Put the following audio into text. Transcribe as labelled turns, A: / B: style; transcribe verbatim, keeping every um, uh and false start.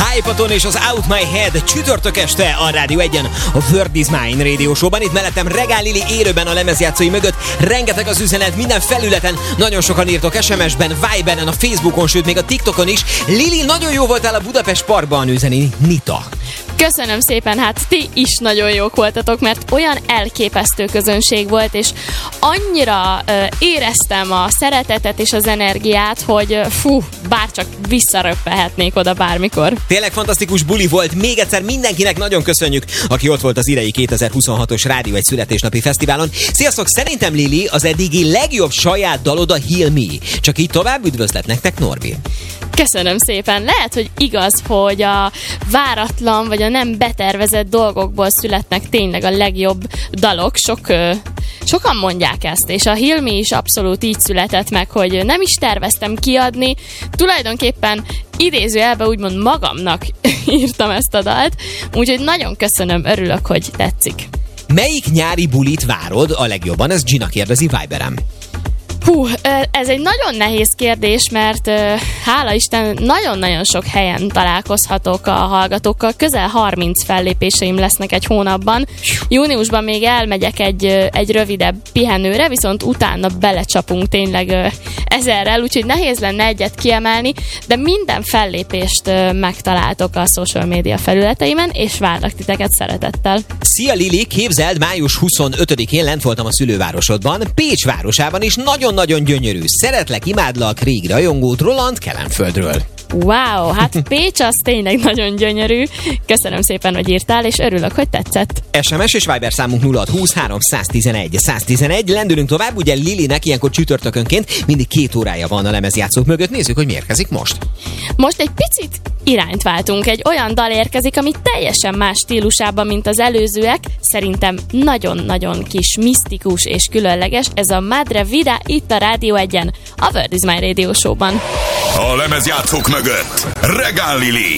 A: Hypaton és az Out My Head csütörtök este a Rádió egyen, a Word is Mine Radio Show-ban. Itt mellettem Regál Lili élőben a lemezjátszói mögött. Rengeteg az üzenet minden felületen. Nagyon sokan írtok es em es-ben, Viberen, a Facebookon, sőt még a TikTokon is. Lili, nagyon jó voltál a Budapest Parkban, üzeni Nita.
B: Köszönöm szépen, hát ti is nagyon jók voltatok, mert olyan elképesztő közönség volt, és annyira uh, éreztem a szeretetet és az energiát, hogy uh, fú, bárcsak visszaröppehetnék oda bármikor.
A: Tényleg fantasztikus buli volt, még egyszer mindenkinek nagyon köszönjük, aki ott volt az idei kétezer-huszonhatos Rádió egy születésnapi fesztiválon. Sziasztok, szerintem Lili az eddigi legjobb saját dalod a Heal Me. Csak így tovább, üdvözlet nektek, Norbi.
B: Köszönöm szépen. Lehet, hogy igaz, hogy a váratlan vagy a nem betervezett dolgokból születnek tényleg a legjobb dalok. Sok, sokan mondják ezt, és a Heal Me is abszolút így született meg, hogy nem is terveztem kiadni. Tulajdonképpen idézőjelben úgymond magamnak írtam ezt a dalt, úgyhogy nagyon köszönöm, örülök, hogy tetszik.
A: Melyik nyári bulit várod a legjobban? Ez Gina kérdezi Viberen.
B: Hú, ez egy nagyon nehéz kérdés, mert hála Isten, nagyon-nagyon sok helyen találkozhatok a hallgatókkal. Közel harminc fellépéseim lesznek egy hónapban. Júniusban még elmegyek egy, egy rövidebb pihenőre, viszont utána belecsapunk tényleg ezerrel, úgyhogy nehéz lenne egyet kiemelni, de minden fellépést megtaláltok a social media felületeimen, és várlak titeket szeretettel.
A: Szia Lili, képzeld, május huszonötödikén lent voltam a szülővárosodban, Pécs városában is, nagyon-nagyon gyönyörű. Szeretlek, imádlak, régi rajongót, Roland Kelenföldről.
B: Wow, hát Pécs az tényleg nagyon gyönyörű. Köszönöm szépen, hogy írtál, és örülök, hogy tetszett.
A: es em es és Viber számunk nulla hat húsz három száztizenegy száztizenegy. Lendülünk tovább, ugye Lilinek ilyenkor csütörtökönként mindig két órája van a lemezjátszók mögött. Nézzük, hogy mi érkezik most.
B: Most egy picit irányt váltunk. Egy olyan dal érkezik, ami teljesen más stílusában, mint az előzőek. Szerintem nagyon-nagyon kis, misztikus és különleges. Ez a Madre Vida itt a Rádió egyen, a Word is Mine Radio Show-ban.
C: A lemezjátszók mögött Regál Lili.